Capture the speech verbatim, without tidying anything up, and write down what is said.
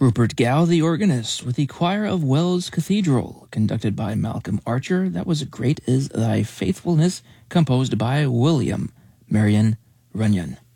Rupert Gow, the organist, with the choir of Wells Cathedral, conducted by Malcolm Archer. That was Great Is Thy Faithfulness, composed by William Marion Runyon.